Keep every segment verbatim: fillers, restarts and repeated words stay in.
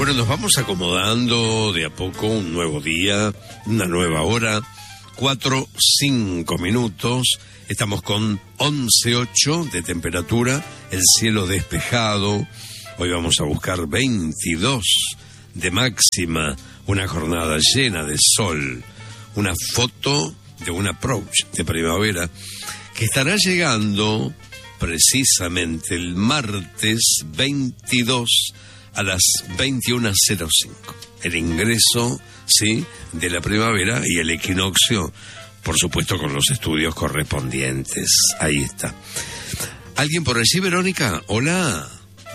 Bueno, nos vamos acomodando de a poco, un nuevo día, una nueva hora, cuatro, cinco minutos, estamos con once ocho de temperatura, el cielo despejado, hoy vamos a buscar veintidós de máxima, una jornada llena de sol, una foto de un approach de primavera que estará llegando precisamente el martes veintidós a las veintiuna cero cinco. El ingreso, sí, de la primavera y el equinoccio, por supuesto con los estudios correspondientes. Ahí está. ¿Alguien por allí, Verónica? Hola.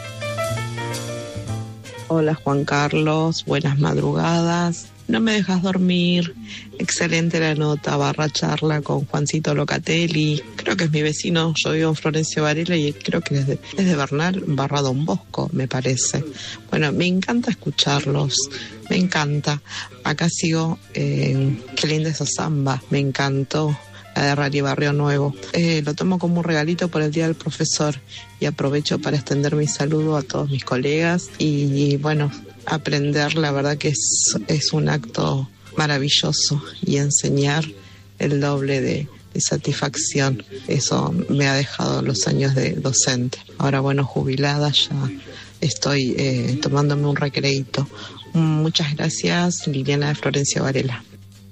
Hola, Juan Carlos. Buenas madrugadas. No me dejas dormir. Excelente la nota barra charla con Juancito Locatelli. Creo que es mi vecino. Yo vivo en Florencio Varela y creo que es de, es de Bernal barra Don Bosco, me parece. Bueno, me encanta escucharlos. Me encanta. Acá sigo. Eh, qué linda esa samba. Me encantó. La de Rally Barrio Nuevo. Eh, lo tomo como un regalito por el Día del Profesor y aprovecho para extender mi saludo a todos mis colegas y, y bueno, aprender, la verdad que es, es un acto maravilloso y enseñar el doble de, de satisfacción. Eso me ha dejado los años de docente. Ahora, bueno, jubilada ya estoy eh, tomándome un recreíto. Muchas gracias, Liliana de Florencio Varela.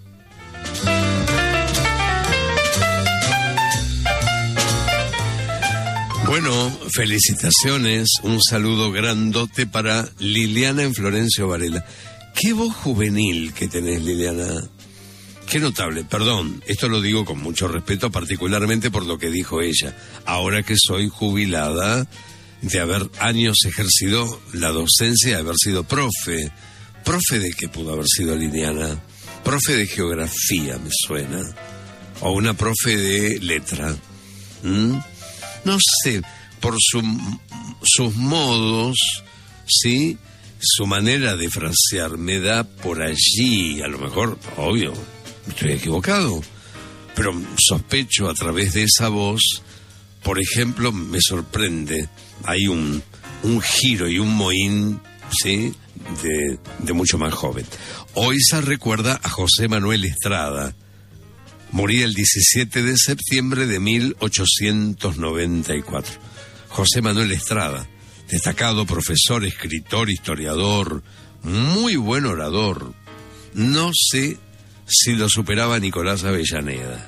Bueno, felicitaciones, un saludo grandote para Liliana en Florencio Varela. Qué voz juvenil que tenés, Liliana. Qué notable, perdón, esto lo digo con mucho respeto, particularmente por lo que dijo ella. Ahora que soy jubilada, de haber años ejercido la docencia, de haber sido profe. ¿Profe de qué pudo haber sido Liliana? Profe de geografía, me suena. O una profe de letra. ¿Mm? No sé, por su, sus modos, ¿sí? Su manera de frasear me da por allí, a lo mejor, obvio, estoy equivocado, pero sospecho a través de esa voz, por ejemplo, me sorprende, hay un, un giro y un mohín, ¿sí? De, de mucho más joven. Hoy se recuerda a José Manuel Estrada. Moría el diecisiete de septiembre de mil ochocientos noventa y cuatro. José Manuel Estrada, destacado profesor, escritor, historiador, muy buen orador. No sé si lo superaba Nicolás Avellaneda.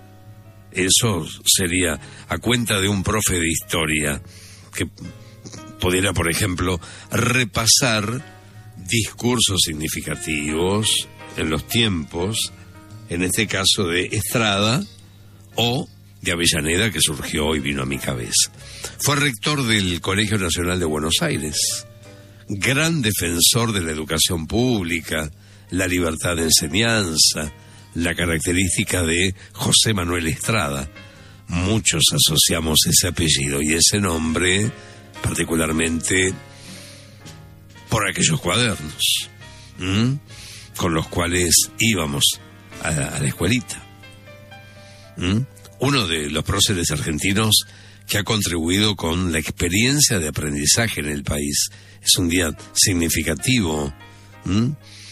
Eso sería a cuenta de un profe de historia que pudiera, por ejemplo, repasar discursos significativos en los tiempos, en este caso de Estrada o de Avellaneda, que surgió y vino a mi cabeza. Fue rector del Colegio Nacional de Buenos Aires, gran defensor de la educación pública, la libertad de enseñanza, la característica de José Manuel Estrada. Muchos asociamos ese apellido y ese nombre, particularmente por aquellos cuadernos, ¿m? con los cuales íbamos a, a la escuelita. ¿Mm? Uno de los próceres argentinos que ha contribuido con la experiencia de aprendizaje en el país. Es un día significativo. ¿Mm?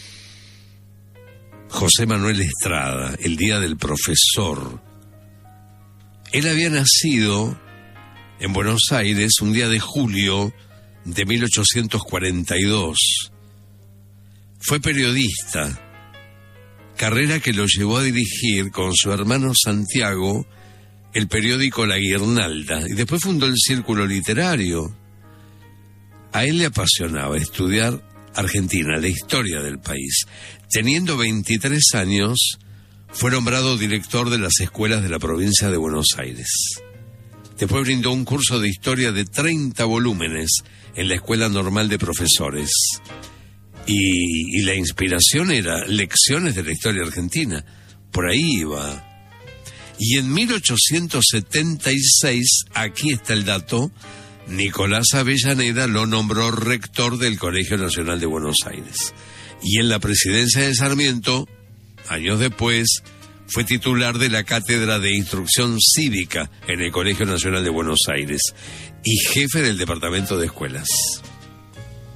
José Manuel Estrada, el Día del Profesor. Él había nacido en Buenos Aires un día de julio de mil ochocientos cuarenta y dos. Fue periodista, carrera que lo llevó a dirigir con su hermano Santiago el periódico La Guirnalda, y después fundó el Círculo Literario. A él le apasionaba estudiar Argentina, la historia del país. Teniendo veintitrés años, fue nombrado director de las escuelas de la provincia de Buenos Aires. Después brindó un curso de historia de treinta volúmenes en la Escuela Normal de Profesores. Y, y la inspiración era lecciones de la historia argentina. Por ahí iba. Y en mil ochocientos setenta y seis, aquí está el dato, Nicolás Avellaneda lo nombró rector del Colegio Nacional de Buenos Aires. Y en la presidencia de Sarmiento, años después, fue titular de la Cátedra de Instrucción Cívica en el Colegio Nacional de Buenos Aires y jefe del Departamento de Escuelas.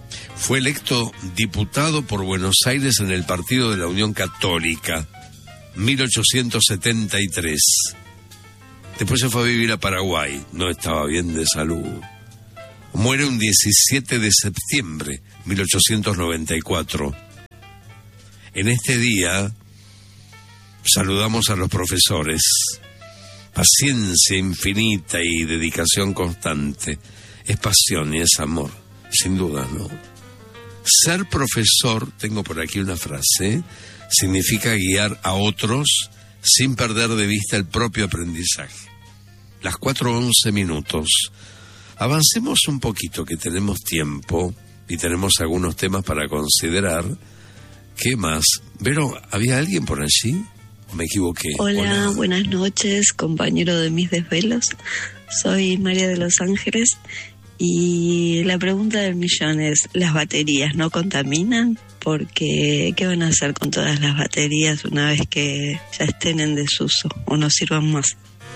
Fue electo diputado por Buenos Aires en el Partido de la Unión Católica, mil ochocientos setenta y tres. Después se fue a vivir a Paraguay, no estaba bien de salud. Muere un diecisiete de septiembre, mil ochocientos noventa y cuatro. En este día saludamos a los profesores. Paciencia infinita y dedicación constante. Es pasión y es amor, sin duda, ¿no? Ser profesor, tengo por aquí una frase, significa guiar a otros sin perder de vista el propio aprendizaje. Las cuatro once minutos. Avancemos un poquito, que tenemos tiempo y tenemos algunos temas para considerar. ¿Qué más? Vero, ¿había alguien por allí? ¿O me equivoqué? Hola, Hola, buenas noches, compañero de mis desvelos. Soy María de Los Ángeles y la pregunta del millón es, ¿las baterías no contaminan? Porque, ¿qué van a hacer con todas las baterías una vez que ya estén en desuso o no sirvan más?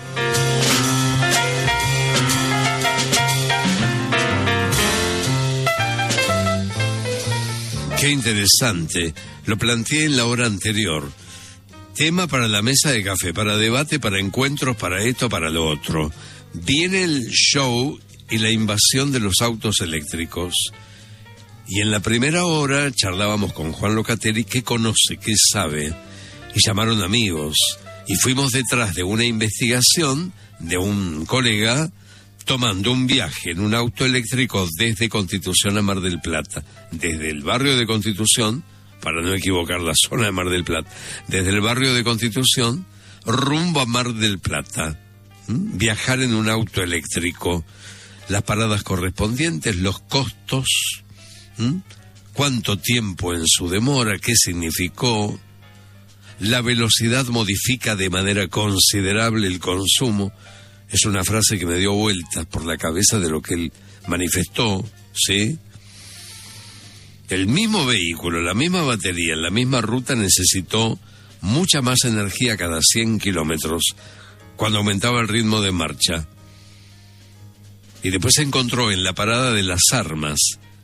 Qué interesante. Lo planteé en la hora anterior. Tema para la mesa de café, para debate, para encuentros, para esto, para lo otro. Viene el show y la invasión de los autos eléctricos. Y en la primera hora charlábamos con Juan Locatelli, qué conoce, qué sabe. Y llamaron amigos. Y fuimos detrás de una investigación de un colega tomando un viaje en un auto eléctrico desde Constitución a Mar del Plata. Desde el barrio de Constitución, para no equivocar la zona de Mar del Plata, desde el barrio de Constitución rumbo a Mar del Plata. ¿Mm? Viajar en un auto eléctrico, las paradas correspondientes, los costos, ¿Mm? cuánto tiempo en su demora, qué significó. La velocidad modifica de manera considerable el consumo. Es una frase que me dio vueltas por la cabeza de lo que él manifestó, ¿sí? El mismo vehículo, la misma batería, en la misma ruta necesitó mucha más energía cada cien kilómetros cuando aumentaba el ritmo de marcha. Y después se encontró en la parada de Las Armas,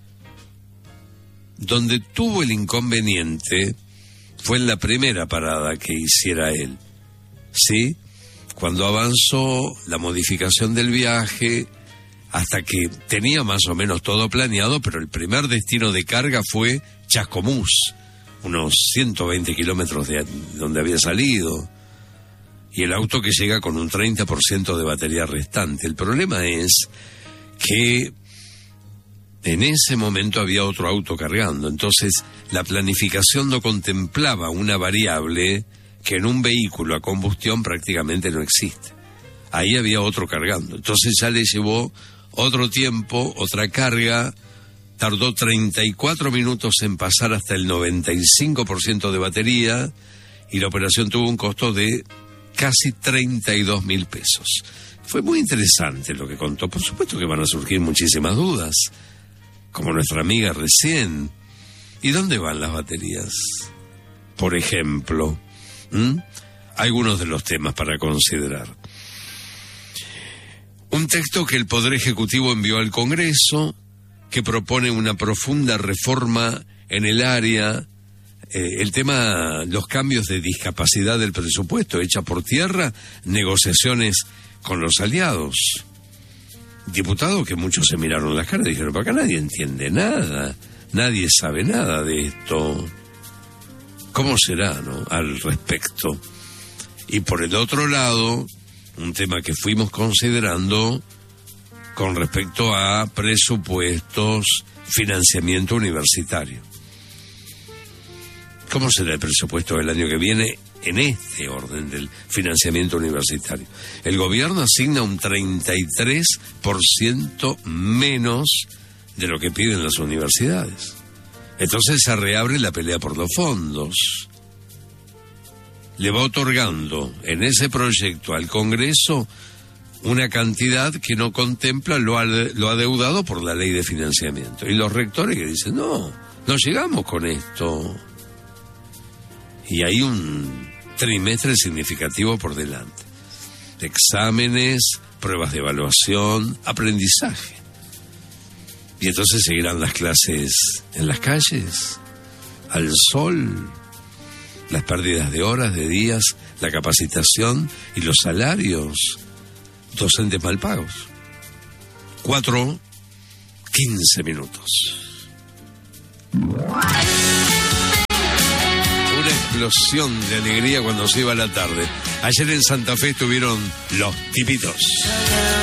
donde tuvo el inconveniente, fue en la primera parada que hiciera él, ¿sí? Cuando avanzó la modificación del viaje, hasta que tenía más o menos todo planeado, pero el primer destino de carga fue Chascomús, unos ciento veinte kilómetros de donde había salido, y el auto que llega con un treinta por ciento de batería restante. El problema es que en ese momento había otro auto cargando, entonces la planificación no contemplaba una variable que en un vehículo a combustión prácticamente no existe. Ahí había otro cargando, entonces ya le llevó otro tiempo, otra carga, tardó treinta y cuatro minutos en pasar hasta el noventa y cinco por ciento de batería y la operación tuvo un costo de casi treinta y dos mil pesos. Fue muy interesante lo que contó. Por supuesto que van a surgir muchísimas dudas, como nuestra amiga recién. ¿Y dónde van las baterías? Por ejemplo, ¿Mm? algunos de los temas para considerar. Un texto que el Poder Ejecutivo envió al Congreso, que propone una profunda reforma en el área, eh, el tema, los cambios de discapacidad del presupuesto, hecha por tierra, negociaciones con los aliados. Diputados que muchos se miraron las caras y dijeron, para acá nadie entiende nada, nadie sabe nada de esto. ¿Cómo será, no?, al respecto? Y por el otro lado, un tema que fuimos considerando con respecto a presupuestos, financiamiento universitario. ¿Cómo será el presupuesto del año que viene en este orden del financiamiento universitario? El gobierno asigna un treinta y tres por ciento menos de lo que piden las universidades. Entonces se reabre la pelea por los fondos. Le va otorgando en ese proyecto al Congreso una cantidad que no contempla lo, lo adeudado por la ley de financiamiento. Y los rectores que dicen, no, no llegamos con esto. Y hay un trimestre significativo por delante. Exámenes, pruebas de evaluación, aprendizaje. Y entonces seguirán las clases en las calles, al sol, las pérdidas de horas, de días, la capacitación y los salarios, docentes mal pagos. Cuatro, quince minutos. Una explosión de alegría cuando se iba la tarde. Ayer en Santa Fe estuvieron los Tipitos.